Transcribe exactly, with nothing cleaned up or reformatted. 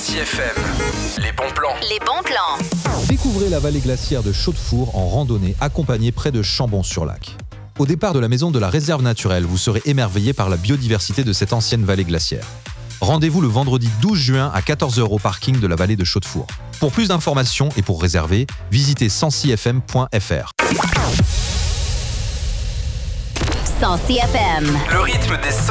Sancy F M. Les bons plans. Les bons plans. Découvrez la vallée glaciaire de Chaudefour en randonnée accompagnée près de Chambon-sur-Lac. Au départ de la maison de la réserve naturelle, vous serez émerveillé par la biodiversité de cette ancienne vallée glaciaire. Rendez-vous le vendredi douze juin à quatorze heures au parking de la vallée de Chaudefour. Pour plus d'informations et pour réserver, visitez sancy f m point f r. Sancy F M. Le rythme des